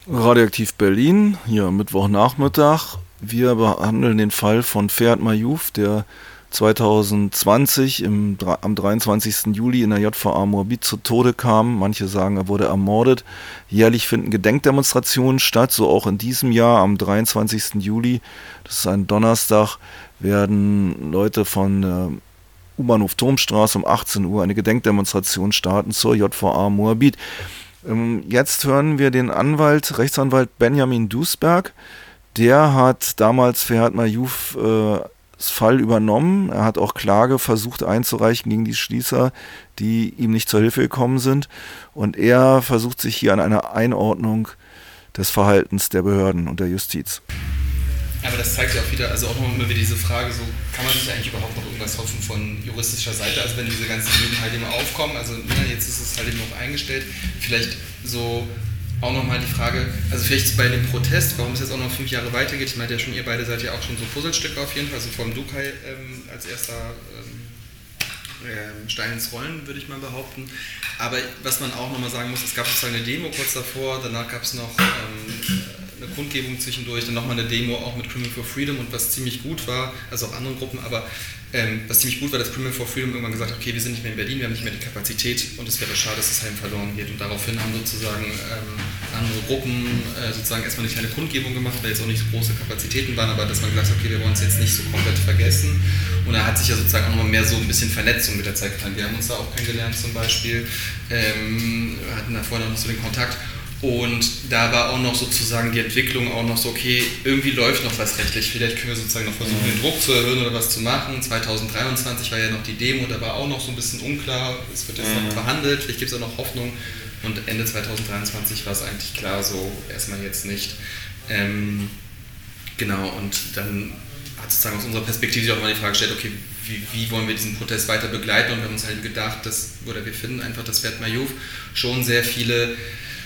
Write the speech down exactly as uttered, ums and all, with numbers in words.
Radioaktiv Berlin, hier Mittwochnachmittag. Wir behandeln den Fall von Ferhat Mayouf, der zwanzig zwanzig im, am dreiundzwanzigsten Juli in der J V A Moabit zu Tode kam. Manche sagen, er wurde ermordet. Jährlich finden Gedenkdemonstrationen statt, so auch in diesem Jahr am dreiundzwanzigsten Juli. Das ist ein Donnerstag, werden Leute von der U-Bahnhof Turmstraße um achtzehn Uhr eine Gedenkdemonstration starten zur J V A Moabit. Jetzt hören wir den Anwalt, Rechtsanwalt Benjamin Duisberg. Der hat damals Ferhat Mayouf äh, das Fall übernommen. Er hat auch Klage versucht einzureichen gegen die Schließer, die ihm nicht zur Hilfe gekommen sind. Und er versucht sich hier an einer Einordnung des Verhaltens der Behörden und der Justiz. Aber das zeigt ja auch wieder, also auch nochmal wieder diese Frage, so kann man sich eigentlich überhaupt noch irgendwas hoffen von juristischer Seite, also wenn diese ganzen Lügen halt immer aufkommen, also ja, jetzt ist es halt eben noch eingestellt, vielleicht so auch nochmal die Frage, also vielleicht bei dem Protest, warum es jetzt auch noch fünf Jahre weitergeht, ich meinte ja schon, ihr beide seid ja auch schon so Puzzlestücke auf jeden Fall, also vor allem Dukai ähm, als erster ähm, Stein ins Rollen, würde ich mal behaupten. Aber was man auch nochmal sagen muss, es gab sozusagen eine Demo kurz davor, danach gab es noch ähm, eine Kundgebung zwischendurch, dann nochmal eine Demo auch mit Criminal for Freedom, und was ziemlich gut war, also auch andere Gruppen, aber ähm, was ziemlich gut war, dass Criminal for Freedom irgendwann gesagt hat, okay, wir sind nicht mehr in Berlin, wir haben nicht mehr die Kapazität und es wäre schade, dass das Heim verloren geht. Und daraufhin haben sozusagen ähm, andere Gruppen äh, sozusagen erstmal eine kleine Kundgebung gemacht, weil jetzt auch nicht so große Kapazitäten waren, aber dass man gesagt hat, okay, wir wollen es jetzt nicht so komplett vergessen. Und da hat sich ja sozusagen auch nochmal mehr so ein bisschen Vernetzung mit der Zeit getan. Wir haben uns da auch kennengelernt zum Beispiel, ähm, hatten da vorher noch so den Kontakt. Und da war auch noch sozusagen die Entwicklung auch noch so, okay, irgendwie läuft noch was rechtlich, vielleicht können wir sozusagen noch versuchen, den Druck zu erhöhen oder was zu machen. zwanzig dreiundzwanzig war ja noch die Demo, da war auch noch so ein bisschen unklar, es wird jetzt mhm. noch verhandelt, vielleicht gibt es auch noch Hoffnung. Und Ende zwanzig dreiundzwanzig war es eigentlich klar, so erstmal jetzt nicht. Ähm, genau, und dann hat sozusagen aus unserer Perspektive sich auch mal die Frage gestellt, okay, wie, wie wollen wir diesen Protest weiter begleiten? Und wir haben uns halt gedacht, dass, oder wir finden einfach, dass Ferhat Mayouf schon sehr viele